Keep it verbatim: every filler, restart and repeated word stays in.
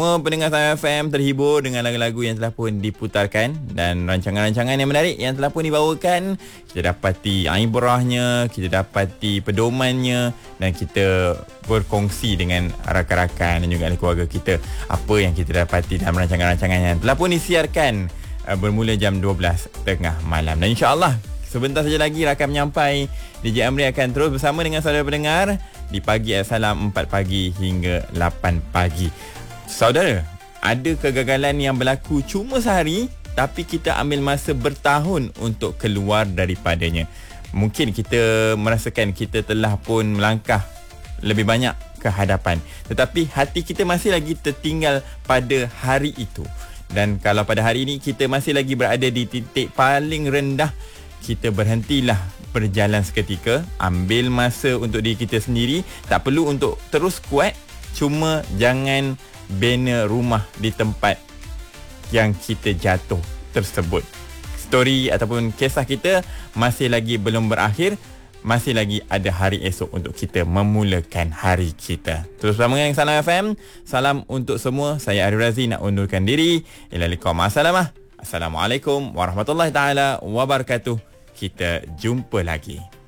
Semua pendengar Salam F M terhibur dengan lagu-lagu yang telah pun diputarkan dan rancangan-rancangan yang menarik yang telah pun dibawakan. Kita dapati ibrahnya, kita dapati pedomannya dan kita berkongsi dengan rakan-rakan dan juga ahli keluarga kita apa yang kita dapati dalam rancangan-rancangan yang telah pun disiarkan uh, bermula jam dua belas tengah malam. Dan insya-Allah sebentar saja lagi rakan menyampai, D J Amri akan terus bersama dengan saudara pendengar di pagi Salam empat pagi hingga lapan pagi. Saudara, ada kegagalan yang berlaku cuma sehari tapi kita ambil masa bertahun untuk keluar daripadanya. Mungkin kita merasakan kita telah pun melangkah lebih banyak ke hadapan, tetapi hati kita masih lagi tertinggal pada hari itu. Dan kalau pada hari ini kita masih lagi berada di titik paling rendah, kita berhentilah berjalan seketika, ambil masa untuk diri kita sendiri. Tak perlu untuk terus kuat, cuma jangan bina rumah di tempat yang kita jatuh tersebut. Story ataupun kisah kita masih lagi belum berakhir. Masih lagi ada hari esok untuk kita memulakan hari kita. Terus bersama dengan Salam F M. Salam untuk semua. Saya Arif Razi nak undurkan diri. Ila liqa ma'assalamah. Assalamualaikum warahmatullahi taala wabarakatuh. Kita jumpa lagi.